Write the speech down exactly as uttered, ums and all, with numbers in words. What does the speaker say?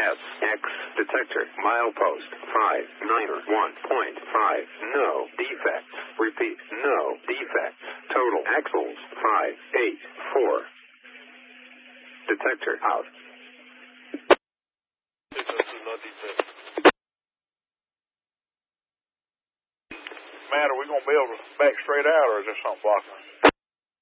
S X detector milepost five nine one point five. No defects. Repeat, no defects. Total axles five eight four. Detector out. Man, are we going to be able to back straight out, or is there something blocking us?